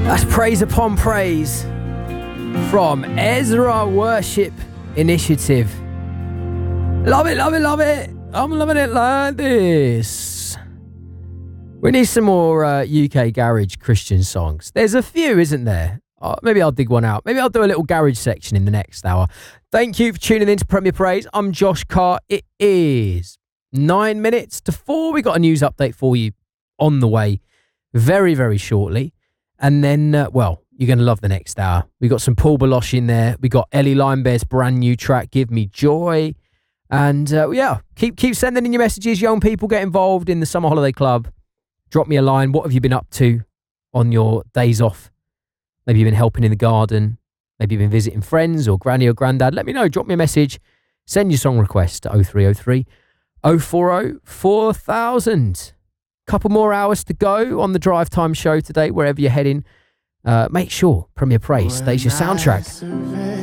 That's Praise Upon Praise from Ezra Worship Initiative. Love it, love it, love it. I'm loving it like this. We need some more UK garage Christian songs. There's a few, isn't there? Maybe I'll dig one out. Maybe I'll do a little garage section in the next hour. Thank you for tuning in to Premier Praise. I'm Josh Carr. It is 9 minutes to 4. We got a news update for you on the way very, very shortly. And then, you're going to love the next hour. We got some Paul Baloche in there. We got Ellie Limebear's brand new track, Give Me Joy. And keep sending in your messages. Young people, get involved in the Summer Holiday Club. Drop me a line. What have you been up to on your days off? Maybe you've been helping in the garden. Maybe you've been visiting friends or granny or granddad. Let me know. Drop me a message. Send your song request to 0303 040 4000. Couple more hours to go on the Drive Time show today, wherever you're heading. Make sure Premier Praise stays your soundtrack.